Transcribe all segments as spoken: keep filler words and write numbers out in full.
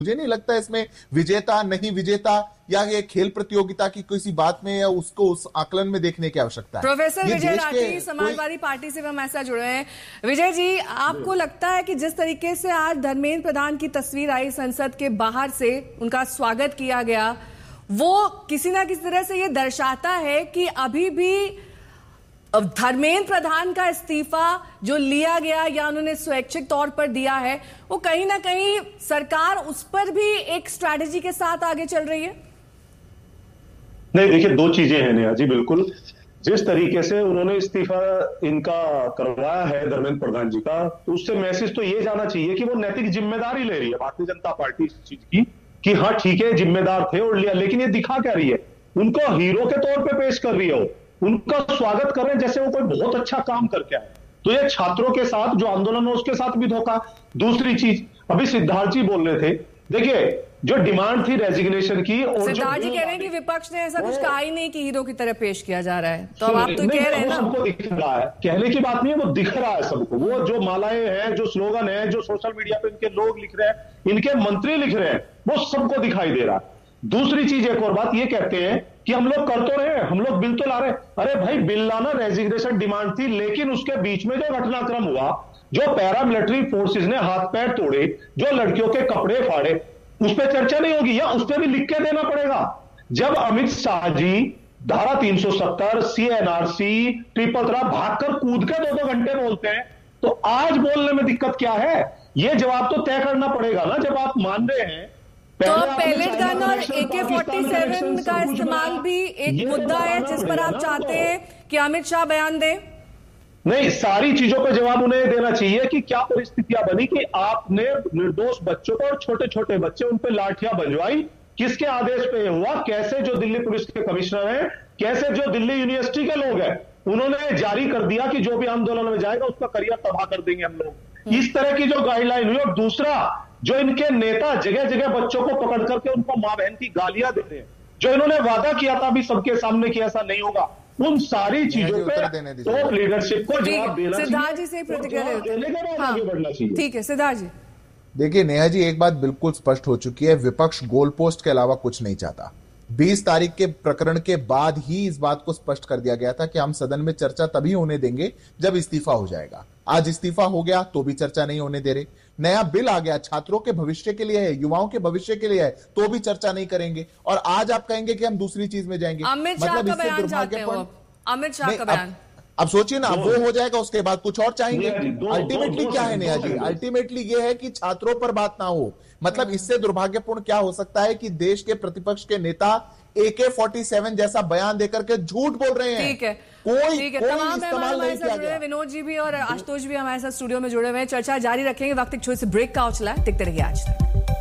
मुझे नहीं लगता इसमें विजेता नहीं विजेता या ये खेल प्रतियोगिता की किसी बात में या उसको उस आकलन में देखने की आवश्यकता है। प्रोफेसर विजय राठी समाजवादी पार्टी से हम ऐसा जुड़े हैं। विजय जी, आपको लगता है कि जिस तरीके से आज धर्मेंद्र प्रधान की तस्वीर आई संसद के बाहर से, उनका स्वागत किया गया, वो किसी ना किसी तरह से ये दर्शाता है कि अभी भी धर्मेंद्र प्रधान का इस्तीफा जो लिया गया या उन्होंने स्वैच्छिक तौर पर दिया है, वो कहीं ना कहीं सरकार उस पर भी एक स्ट्रैटेजी के साथ आगे चल रही है? नहीं, देखिए, दो चीजें हैं नेहा जी। बिल्कुल जिस तरीके से उन्होंने इस्तीफा इनका करवाया है धर्मेंद्र प्रधान जी का, तो उससे मैसेज तो ये जाना चाहिए कि वो नैतिक जिम्मेदारी ले रही है भारतीय जनता पार्टी इस चीज की कि हाँ ठीक है, जिम्मेदार थे और लिया, लेकिन ये दिखा क्या रही है? उनको हीरो के तौर पे पेश कर रही है, उनका स्वागत कर रहे हैं जैसे वो कोई बहुत अच्छा काम करके आए। तो ये छात्रों के साथ जो आंदोलन है उसके साथ भी धोखा। दूसरी चीज, अभी सिद्धार्थ जी बोल रहे थे, देखिए जो डिमांड थी रेजिग्नेशन की, और सिद्धार्थ जी कह रहे हैं कि विपक्ष ने ऐसा कुछ कहा ही नहीं कि हीरो की तरह पेश किया जा रहा है, तो अब आप तो कह रहे हैं ना, सबको दिख रहा है, कहने की बात नहीं है, वो दिख रहा है सबको। वो जो मालाएं हैं, जो स्लोगन है, जो सोशल मीडिया पे इनके लोग लिख रहे हैं, इनके मंत्री लिख रहे हैं, वो सबको दिखाई दे रहा है। दूसरी चीज, एक और बात ये कहते हैं कि हम लोग कर तो रहे हैं, हम लोग बिल तो ला रहे हैं। अरे भाई, बिल लाना रेजिग्नेशन डिमांड थी, लेकिन उसके बीच में जो घटनाक्रम हुआ, जो पैरामिलिट्री फोर्सेस ने हाथ पैर तोड़े, जो लड़कियों के कपड़े फाड़े, उस पर चर्चा नहीं होगी या उस पर भी लिख के देना पड़ेगा? जब अमित शाह जी धारा तीन सौ सत्तर, C N R C, triple तलाक भागकर कूद के दो दो घंटे बोलते हैं, तो आज बोलने में दिक्कत क्या है? ये जवाब तो तय करना पड़ेगा ना, जब आप मान रहे हैं। तो पैलेट गन और ए के फोर्टी सेवन का इस्तेमाल भी एक मुद्दा है जिस पर आप चाहते हैं कि अमित शाह बयान दें? नहीं, सारी चीजों पर जवाब उन्हें देना चाहिए कि क्या परिस्थितियां बनी कि आपने निर्दोष बच्चों को और छोटे छोटे बच्चे उन पर लाठियां बंधवाई, किसके आदेश पे हुआ? कैसे जो दिल्ली पुलिस के कमिश्नर हैं, कैसे जो दिल्ली यूनिवर्सिटी के लोग हैं, उन्होंने जारी कर दिया कि जो भी आंदोलन में जाएगा उसका करियर तबाह कर देंगे हम लोग। इस तरह की जो गाइडलाइन हुई। और दूसरा, जो इनके नेता जगह जगह बच्चों को पकड़ करके उनको मां बहन की गालियां देते हैं, जो इन्होंने वादा किया था अभी सबके सामने कि ऐसा नहीं होगा, उन सारी चीजों पे टॉप लीडरशिप को जवाब देना चाहिए। सिद्धार्थ जी से प्रतिक्रिया देने के बाद आगे बढ़ना चाहिए। ठीक है सिद्धार्थ जी। देखिए नेहा जी, एक बात बिल्कुल स्पष्ट हो चुकी है, विपक्ष गोल पोस्ट के अलावा कुछ नहीं चाहता। बीस तारीख के प्रकरण के बाद ही इस बात को स्पष्ट कर दिया गया था कि हम सदन में चर्चा तभी होने देंगे जब इस्तीफा हो जाएगा। आज इस्तीफा हो गया तो भी चर्चा नहीं होने दे रहे। नया बिल आ गया, छात्रों के भविष्य के लिए है, युवाओं के भविष्य के लिए है, तो भी चर्चा नहीं करेंगे। और आज आप कहेंगे कि हम दूसरी चीज में जाएंगे। अमित शाह का बयान चाहते हैं, अमित शाह का बयान। अब सोचिए ना, वो हो जाएगा, उसके बाद कुछ और चाहेंगे। अल्टीमेटली क्या है नेहा जी? अल्टीमेटली ये है कि छात्रों पर बात ना हो। मतलब इससे दुर्भाग्यपूर्ण क्या हो सकता है कि देश के प्रतिपक्ष के नेता ए के फोर्टी सेवन जैसा बयान देकर के झूठ बोल रहे हैं। ठीक है, कोई ठीक है। कोई तमाम इस्तेमाल नहीं किया गया। विनोद जी भी और आशुतोष भी हमारे साथ स्टूडियो में जुड़े हुए हैं। चर्चा जारी रखेंगे, वक्त एक छोटे से ब्रेक का चला है। टिकते रहिए आज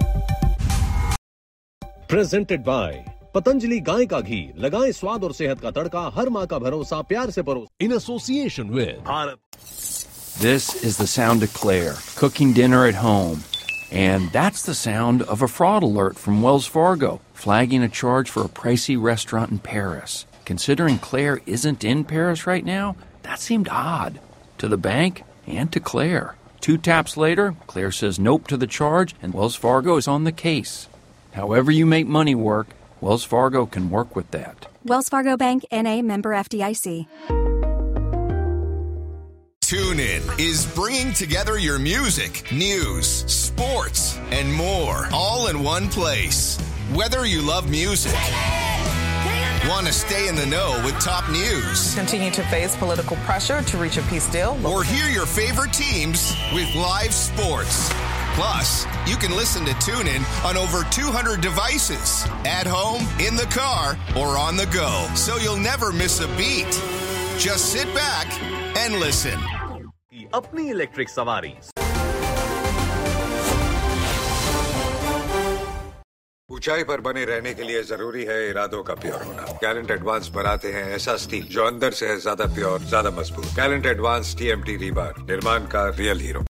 तक। प्रेजेंटेड बाय पतंजलि गाय का घी, लगाएं स्वाद और सेहत का तड़का, हर माँ का भरोसा, प्यार से परोस। In association with Bharat. This is the sound of Claire cooking dinner at home. And that's the sound of a fraud alert from Wells Fargo, flagging a charge for a pricey restaurant in Paris. Considering Claire isn't in Paris right now, that seemed odd to the bank and to Claire. Two taps later, Claire says nope to the charge, and Wells Fargo is on the case. However you make money work, Wells Fargo can work with that. Wells Fargo Bank, N A, member F D I C. TuneIn is bringing together your music, news, sports, and more, all in one place. Whether you love music, want to stay in the know with top news, continue to face political pressure to reach a peace deal, or hear your favorite teams with live sports. Plus, you can listen to TuneIn on over two hundred devices, at home, in the car, or on the go, so you'll never miss a beat. Just sit back and listen. अपनी electric सवारी। ऊंचाई पर बने रहने के लिए जरूरी है इरादों का प्योर होना। गैलेंट एडवांस बनाते हैं ऐसा स्टील जो अंदर से है ज्यादा प्योर, ज्यादा मजबूत। Gallant advance T M T rebar, निर्माण का रियल हीरो।